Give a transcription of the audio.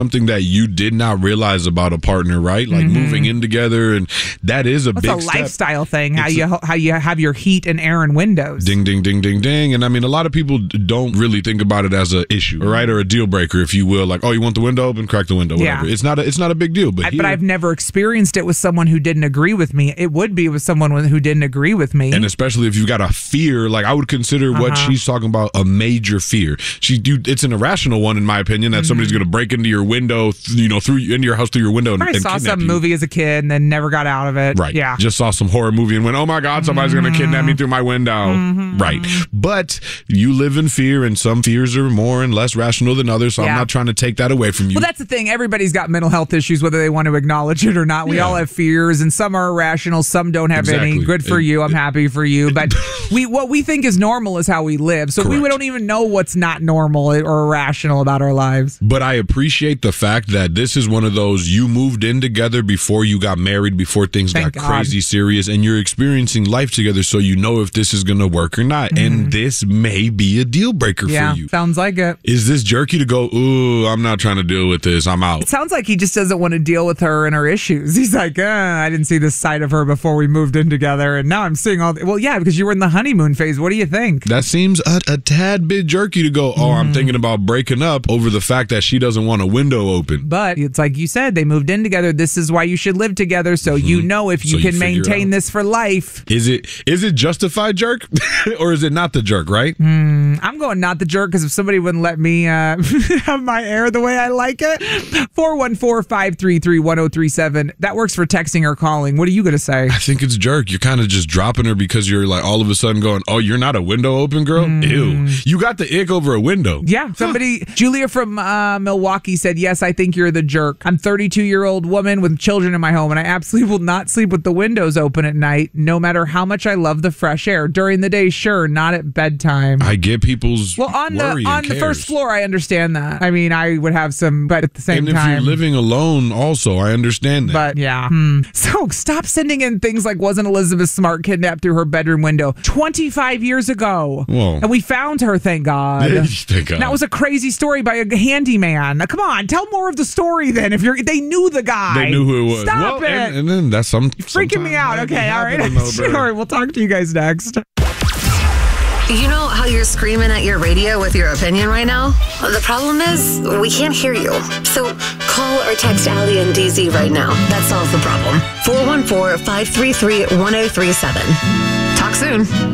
something that you did not realize about a partner, right? Like moving in together, and that is a big step. It's a lifestyle thing, how you have your heat and air and windows. Ding, ding, ding, ding, ding. And I mean, a lot of people don't really think about it as an issue, right? Or a deal breaker, if you will. Like, oh, you want the window open? Crack the window, whatever. Yeah. It's not a big deal. But I've never experienced it with someone who didn't agree with me. It would be with someone who didn't agree with me. And especially if you've got a fear, like I would consider what she's talking about a major fear. It's an irrational one, in my opinion, that somebody's going to break into your window, into your house through your window. I saw some movie as a kid and then never got out of it. Right. Yeah. Just saw some horror movie and went, oh my God, somebody's going to kidnap me through my window. Right. But you live in fear, and some fears are more and less rational than others. So I'm not trying to take that away from you. Well, that's the thing. Everybody's got mental health issues, whether they want to acknowledge it or not. We all have fears, and some are irrational, some don't have any. Good for you. I'm happy for you. But what we think is normal is how we live. So we don't even know what's not normal or irrational about our lives. But I appreciate the fact that this is one of those, you moved in together before you got married, before things got crazy serious, and you're experiencing life together, so you know if this is going to work or not. And this may be a deal breaker for you. Sounds like it. Is this jerky to go, ooh, I'm not trying to deal with this, I'm out? It sounds like he just doesn't want to deal with her and her issues. He's like, I didn't see this side of her before we moved in together, and now I'm seeing all. Well, yeah, because you were in the honeymoon phase. What do you think? That seems a tad bit jerky to go, I'm thinking about breaking up over the fact that she doesn't want a window open. But it's like you said, they moved in together. This is why you should live together, so you know if you can maintain this for life. Is it justified jerk or is it not the jerk, right? I'm going not the jerk, because if somebody wouldn't let me have my air the way I like it. 414-533-1037. That works for texting or calling. What are you going to say? I think it's jerk. You're kind of just dropping her because you're like all of a sudden going, oh, you're not a window open girl? Ew. You got the ick over a window. Yeah. Somebody, Julia from Milwaukee said, yes, I think you're the jerk. I'm a 32-year-old woman with children in my home, and I absolutely will not sleep with the windows open at night, no matter how much I love the fresh air. During the day, sure, not at bedtime. I get people's on worry the first floor, I understand that. I mean, I would have some, but at the same time. And if you're living alone also, I understand that. But yeah. So stop sending in things like, wasn't Elizabeth Smart kidnapped through her bedroom window 25 years ago? Whoa. And we found her, thank God. Thank God. That was a crazy story by a handyman. Now, come on, tell more of the story then. If they knew the guy. They knew who it was. Stop it. And then that's freaking me out. Okay, all right. Sure, we'll talk to you guys next. You know how you're screaming at your radio with your opinion right now? Well, the problem is we can't hear you. So call or text Allie and DZ right now. That solves the problem. 414-533-1037. Talk soon.